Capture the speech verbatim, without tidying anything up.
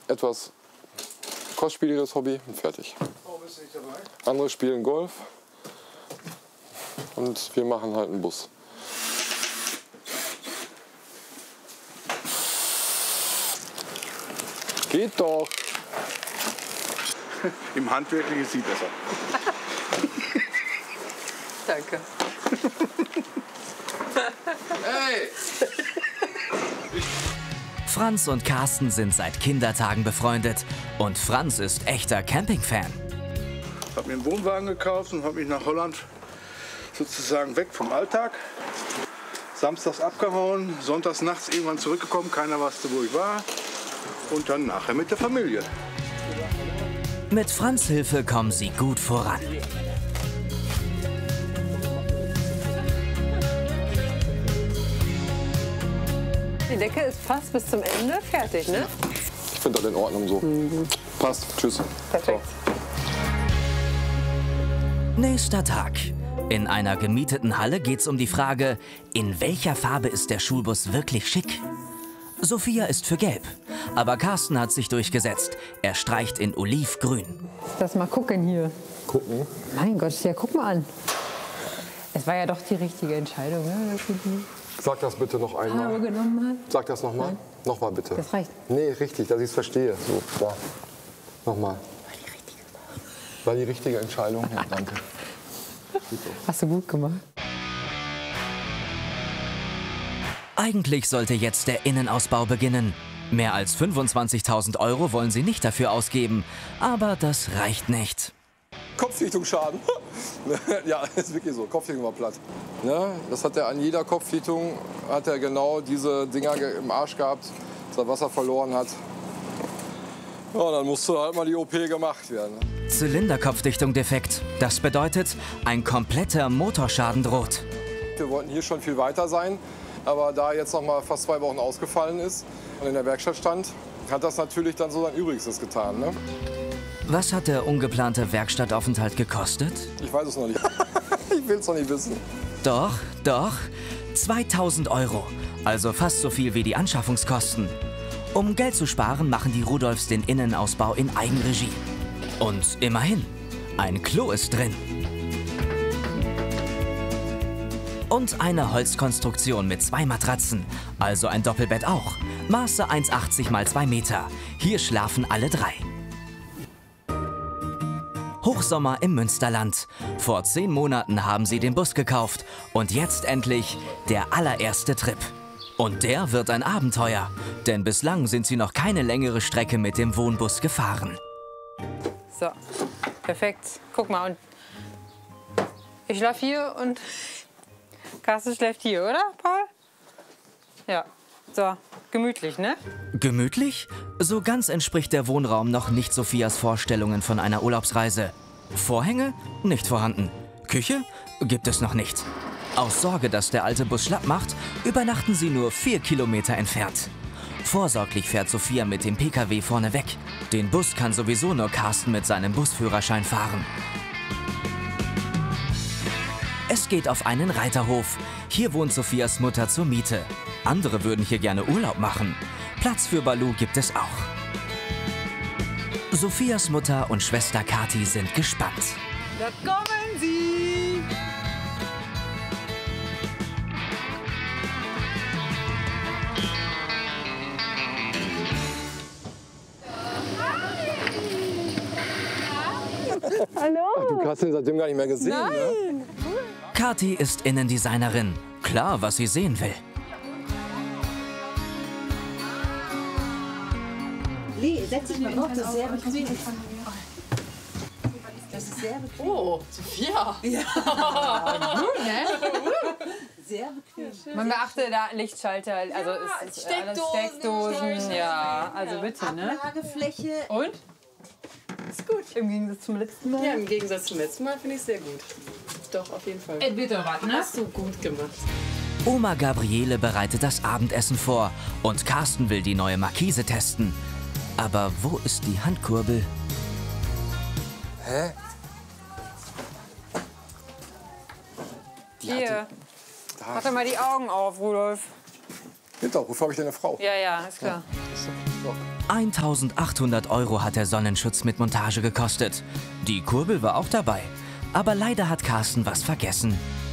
etwas kostspieligeres Hobby und fertig. Warum bist du nicht dabei? Andere spielen Golf und wir machen halt einen Bus. Geht doch. Im Handwerklichen ist sie besser. Danke. Hey! Franz und Carsten sind seit Kindertagen befreundet und Franz ist echter Campingfan. Ich habe mir einen Wohnwagen gekauft und habe mich nach Holland sozusagen weg vom Alltag. Samstags abgehauen, sonntags nachts irgendwann zurückgekommen, keiner wusste, wo ich war. Und dann nachher mit der Familie. Mit Franz' Hilfe kommen sie gut voran. Die Decke ist fast bis zum Ende fertig, ne? Ich finde das in Ordnung so. Mhm. Passt. Tschüss. Perfekt. Nächster Tag. In einer gemieteten Halle geht's um die Frage, in welcher Farbe ist der Schulbus wirklich schick? Sophia ist für Gelb, aber Carsten hat sich durchgesetzt. Er streicht in Olivgrün. Lass mal gucken hier. Gucken. Mein Gott, ja, guck mal an. Es war ja doch die richtige Entscheidung, ne? Sag das bitte noch einmal. Farbe genommen hat. Sag das noch mal. Noch mal bitte. Das reicht. Nee, richtig, dass ich es verstehe. So, da. Noch mal. War die richtige Farbe. War die richtige Entscheidung? Ja, danke. Hast du gut gemacht. Eigentlich sollte jetzt der Innenausbau beginnen. Mehr als fünfundzwanzigtausend Euro wollen sie nicht dafür ausgeben. Aber das reicht nicht. Kopfdichtungsschaden. Ja, ist wirklich so. Kopfdichtung war platt. Ne? Das hat er an jeder Kopfdichtung, hat er genau diese Dinger im Arsch gehabt, dass er Wasser verloren hat. Ja, dann musste halt mal die O P gemacht werden. Zylinderkopfdichtung defekt. Das bedeutet, ein kompletter Motorschaden droht. Wir wollten hier schon viel weiter sein, aber da jetzt noch mal fast zwei Wochen ausgefallen ist und in der Werkstatt stand, hat das natürlich dann so sein Übrigstes getan. Ne? Was hat der ungeplante Werkstattaufenthalt gekostet? Ich weiß es noch nicht. Ich will es noch nicht wissen. Doch, doch, zweitausend Euro. Also fast so viel wie die Anschaffungskosten. Um Geld zu sparen, machen die Rudolfs den Innenausbau in Eigenregie. Und immerhin, ein Klo ist drin. Und eine Holzkonstruktion mit zwei Matratzen, also ein Doppelbett auch. Maße eins achtzig mal zwei Meter. Hier schlafen alle drei. Hochsommer im Münsterland. Vor zehn Monaten haben sie den Bus gekauft. Und jetzt endlich der allererste Trip. Und der wird ein Abenteuer. Denn bislang sind sie noch keine längere Strecke mit dem Wohnbus gefahren. So, perfekt. Guck mal, und ich schlafe hier und Carsten schläft hier, oder, Paul? Ja, so, gemütlich, ne? Gemütlich? So ganz entspricht der Wohnraum noch nicht Sophias Vorstellungen von einer Urlaubsreise. Vorhänge? Nicht vorhanden. Küche? Gibt es noch nicht. Aus Sorge, dass der alte Bus schlapp macht, übernachten sie nur vier Kilometer entfernt. Vorsorglich fährt Sophia mit dem P K W vorne weg. Den Bus kann sowieso nur Carsten mit seinem Busführerschein fahren. Es geht auf einen Reiterhof. Hier wohnt Sophias Mutter zur Miete. Andere würden hier gerne Urlaub machen. Platz für Balu gibt es auch. Sophias Mutter und Schwester Kathi sind gespannt. Da kommen sie! Hallo? Ach, du hast ihn seitdem gar nicht mehr gesehen, Nein! Ne? Kathi ist Innendesignerin. Klar, was sie sehen will. Lee, setz dich mal drauf, das ist sehr bequem. Das ist sehr bequem. Oh, Sophia! Ja, gut, ne? Sehr bequem. Man beachte da Lichtschalter, also ja, es ist alles Steckdosen, ja, also bitte, ne? Ablagefläche. Und? Ist gut. Im Gegensatz zum letzten Mal? Ja, im Gegensatz zum letzten Mal finde ich es sehr gut. Doch, auf jeden Fall. Ey, bitte was, ne? Hast du gut gemacht. Oma Gabriele bereitet das Abendessen vor und Carsten will die neue Markise testen. Aber wo ist die Handkurbel? Hä? Hier, Da. mach doch mal die Augen auf, Rudolf. Hinter, wofür habe ich denn eine Frau? Ja, ja, ist klar. So. eintausendachthundert Euro hat der Sonnenschutz mit Montage gekostet. Die Kurbel war auch dabei. Aber leider hat Carsten was vergessen.